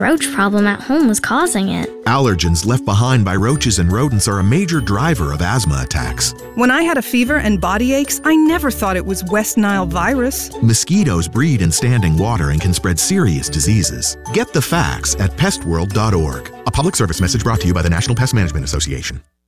roach problem at home was causing it. Allergens left behind by roaches and rodents are a major driver of asthma attacks. When I had a fever and body aches, I never thought it was West Nile virus. Mosquitoes breed in standing water and can spread serious diseases. Get the facts at pestworld.org. A public service message brought to you by the National Pest Management Association.